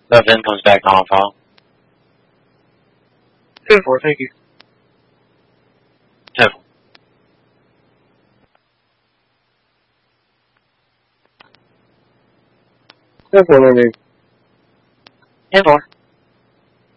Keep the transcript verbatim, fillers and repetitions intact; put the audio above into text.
The V I N comes back on file. ten four, thank you. ten four. ten four, no need. ten four.